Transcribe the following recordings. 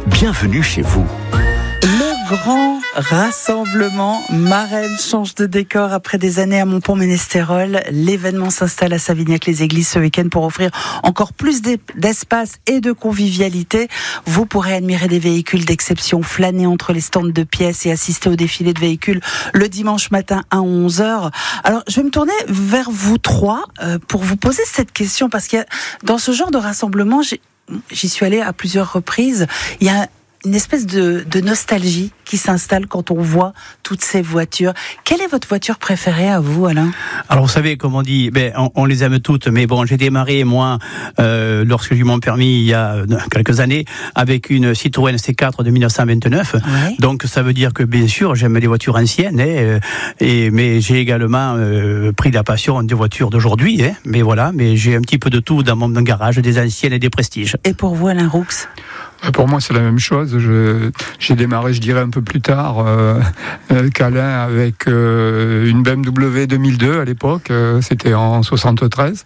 Bienvenue chez vous. Le grand rassemblement Marraine change de décor après des années à Montpont-Ménestérol. L'événement s'installe à Savignac-les-Églises ce week-end pour offrir encore plus d'espace et de convivialité. Vous pourrez admirer des véhicules d'exception, flâner entre les stands de pièces et assister au défilé de véhicules le dimanche matin à 11h. Alors, je vais me tourner vers vous trois pour vous poser cette question parce que dans ce genre de rassemblement, j'y suis allée à plusieurs reprises. Il y a une espèce de nostalgie qui s'installe quand on voit toutes ces voitures. Quelle est votre voiture préférée à vous, Alain ? Alors vous savez, comme on dit, on les aime toutes, mais bon, j'ai démarré moi lorsque j'ai eu mon permis il y a quelques années avec une Citroën C4 de 1929. Ouais. Donc ça veut dire que bien sûr j'aime les voitures anciennes, mais j'ai également pris la passion des voitures d'aujourd'hui. Mais voilà, mais j'ai un petit peu de tout dans mon garage, des anciennes et des prestiges. Et pour vous, Alain Roux ? Pour moi, c'est la même chose. J'ai démarré, je dirais, un peu plus tard qu'Alain avec une BMW 2002 à l'époque. C'était en 73.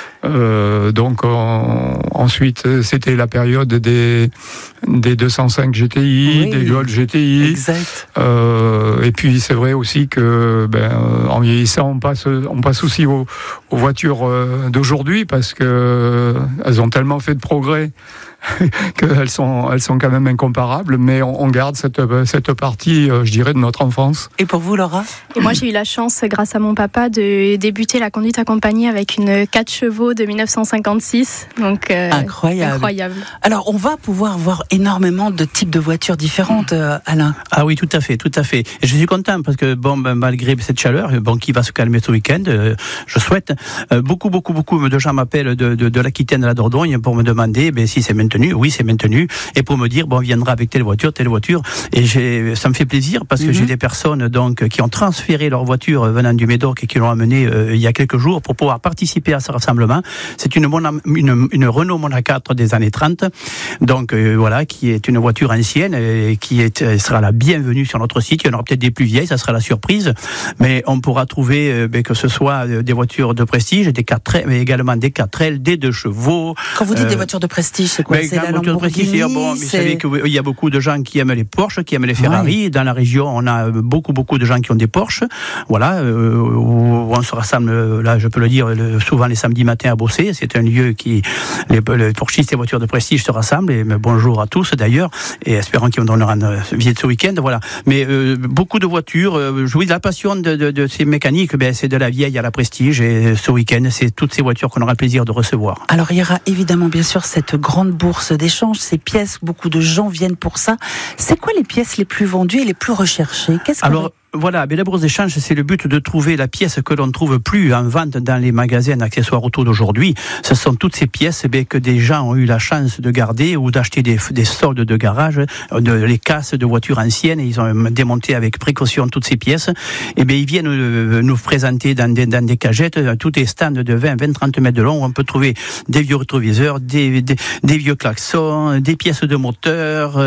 Ensuite, c'était la période des 205 GTI, oui, des Golf GTI. Exact. Et puis, c'est vrai aussi que, en vieillissant, on passe aussi aux voitures d'aujourd'hui parce que elles ont tellement fait de progrès qu'elles sont quand même incomparables, mais on garde cette partie, je dirais, de notre enfance. Et pour vous, Laura ? Et moi, j'ai eu la chance, grâce à mon papa, de débuter la conduite accompagnée avec une 4 chevaux de 1956. Donc, incroyable. Alors, on va pouvoir voir énormément de types de voitures différentes, Alain. Ah oui, tout à fait. Et je suis content parce que, malgré cette chaleur, qui va se calmer ce week-end, je souhaite, beaucoup de gens m'appellent de l'Aquitaine à la Dordogne pour me demander si c'est maintenu. Oui, c'est maintenu. Et pour me dire, on viendra avec telle voiture. Et ça me fait plaisir parce que j'ai des personnes qui ont transféré leur voiture venant du Médoc et qui l'ont amenée il y a quelques jours pour pouvoir participer à ce rassemblement. C'est une Renault Mona 4 des années 30. Qui est une voiture ancienne et qui sera la bienvenue sur notre site. Il y en aura peut-être des plus vieilles, ça sera la surprise. Mais on pourra trouver que ce soit des voitures de prestige, des 4L, mais également des 4L, des 2 chevaux. Quand vous dites des voitures de prestige, c'est quoi ? C'est la Lamborghini, vous savez qu'il y a beaucoup de gens qui aiment les Porsche, qui aiment les Ferrari. Ouais. Dans la région, on a beaucoup de gens qui ont des Porsche. Voilà, où on se rassemble, là, je peux le dire, souvent les samedis matins à Bossé. C'est un lieu qui, les Porschistes et voitures de prestige se rassemblent. Et bonjour à tous d'ailleurs. Et espérons qu'ils vont nous rendre visite ce week-end. Voilà. Mais beaucoup de voitures. La passion de ces mécaniques, c'est de la vieille à la prestige. Et ce week-end, c'est toutes ces voitures qu'on aura le plaisir de recevoir. Alors, il y aura évidemment, bien sûr, cette grande bourse d'échange, ces pièces, beaucoup de gens viennent pour ça. C'est quoi les pièces les plus vendues et les plus recherchées ? Voilà, mais la bourse d'échange, c'est le but de trouver la pièce que l'on ne trouve plus en vente dans les magasins d'accessoires auto d'aujourd'hui. Ce sont toutes ces pièces que des gens ont eu la chance de garder ou d'acheter des soldes de garage, les casses de voitures anciennes, et ils ont démonté avec précaution toutes ces pièces. Et ils viennent nous présenter dans des cagettes, tous des stands de 20, 30 mètres de long, où on peut trouver des vieux rétroviseurs, des vieux klaxons, des pièces de moteur,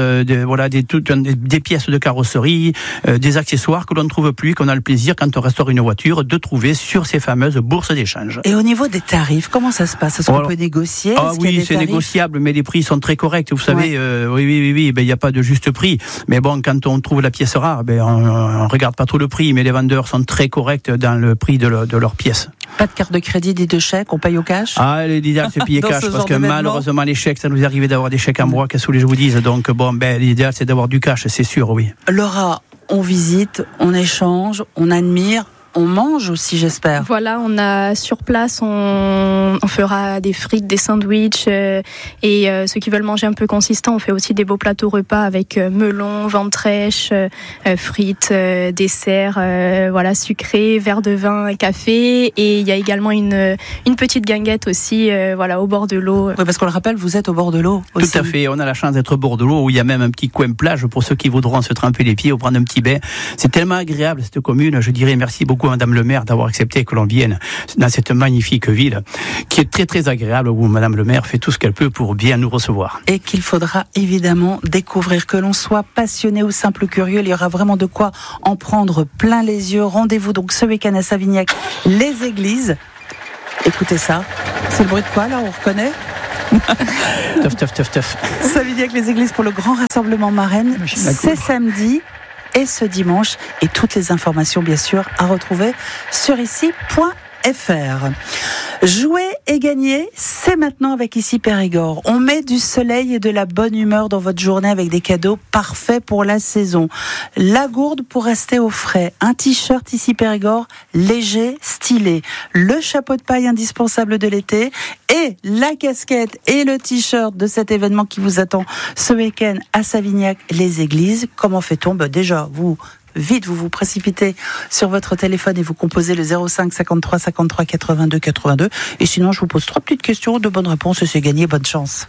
des pièces de carrosserie, des accessoires que l'on ne trouve plus, qu'on a le plaisir, quand on restaure une voiture, de trouver sur ces fameuses bourses d'échange. Et au niveau des tarifs, comment ça se passe ? Est-ce qu'on peut négocier ? Oui, c'est négociable, mais les prix sont très corrects. Vous savez, oui, il n'y a pas de juste prix. Mais quand on trouve la pièce rare, on ne regarde pas trop le prix, mais les vendeurs sont très corrects dans le prix de leur pièce. Pas de carte de crédit, ni de chèque, on paye au cash ? L'idéal, c'est payer cash, parce que malheureusement, les chèques, ça nous est arrivé d'avoir des chèques en bois, qu'est-ce que je vous dise. Donc, l'idéal, c'est d'avoir du cash, c'est sûr, oui. Laura, on visite, on échange, on admire, on mange aussi, j'espère. Voilà, on a sur place, on fera des frites, des sandwichs, et ceux qui veulent manger un peu consistant, on fait aussi des beaux plateaux repas avec melon, ventrèche, frites, desserts, sucrés, verre de vin, café, et il y a également une petite guinguette aussi, au bord de l'eau. Oui, parce qu'on le rappelle, vous êtes au bord de l'eau aussi. Tout à fait, on a la chance d'être au bord de l'eau, où il y a même un petit coin plage pour ceux qui voudront se tremper les pieds ou prendre un petit bain. C'est tellement agréable cette commune, je dirais merci beaucoup à Madame le maire d'avoir accepté que l'on vienne dans cette magnifique ville qui est très très agréable, où Madame le maire fait tout ce qu'elle peut pour bien nous recevoir. Et qu'il faudra évidemment découvrir, que l'on soit passionné ou simple curieux, il y aura vraiment de quoi en prendre plein les yeux. Rendez-vous donc ce week-end à Savignac, les Églises. Écoutez ça, c'est le bruit de quoi là, on reconnaît ? Teuf. Savignac-les-Églises pour le grand rassemblement marraine. C'est samedi et ce dimanche. Et toutes les informations, bien sûr, à retrouver sur ici.fr. Jouer et gagner, c'est maintenant avec Ici Périgord. On met du soleil et de la bonne humeur dans votre journée avec des cadeaux parfaits pour la saison. La gourde pour rester au frais, un t-shirt Ici Périgord léger, stylé, le chapeau de paille indispensable de l'été et la casquette et le t-shirt de cet événement qui vous attend ce week-end à Savignac-les-Églises. Comment fait-on ? Déjà, vous vous précipitez sur votre téléphone et vous composez le 05 53 53 82 82. Et sinon, je vous pose 3 petites questions, de bonnes réponses et c'est gagné. Bonne chance.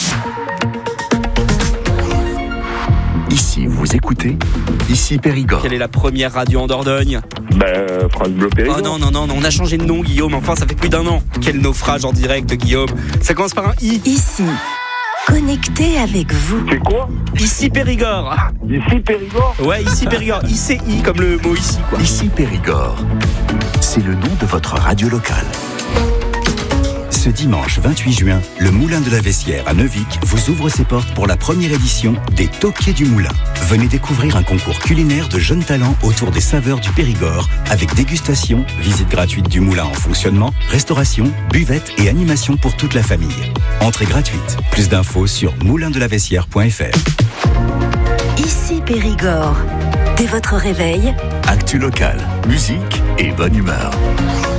Ici, vous écoutez Ici Périgord. Quelle est la première radio en Dordogne ? France Bleu Périgord. Oh non, on a changé de nom, Guillaume. Enfin, ça fait plus d'1 an. Quel naufrage en direct, Guillaume. Ça commence par un I. Ici, connecté avec vous. C'est quoi ? Ici Périgord. Ici Périgord ? Ouais, Ici Périgord. ICI, comme le mot ici, quoi. Ici Périgord. C'est le nom de votre radio locale. Ce dimanche 28 juin, le Moulin de la Vessière à Neuvic vous ouvre ses portes pour la première édition des Toquiers du Moulin. Venez découvrir un concours culinaire de jeunes talents autour des saveurs du Périgord avec dégustation, visite gratuite du moulin en fonctionnement, restauration, buvette et animation pour toute la famille. Entrée gratuite. Plus d'infos sur moulindelavessière.fr. Ici Périgord. Dès votre réveil, Actu local, musique et bonne humeur.